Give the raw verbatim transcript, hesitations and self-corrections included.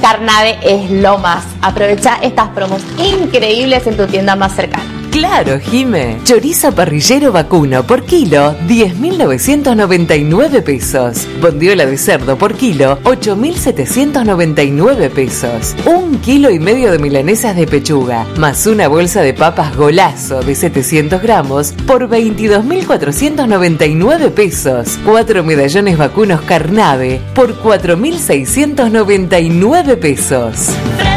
Carnave es lo más. Aprovecha estas promos increíbles en tu tienda más cercana. Claro, Jime. Chorizo parrillero vacuno por kilo, diez mil novecientos noventa y nueve pesos. Bondiola de cerdo por kilo, ocho mil setecientos noventa y nueve pesos. Un kilo y medio de milanesas de pechuga, más una bolsa de papas Golazo de setecientos gramos por veintidós mil cuatrocientos noventa y nueve pesos. Cuatro medallones vacunos Carnave por cuatro mil seiscientos noventa y nueve pesos.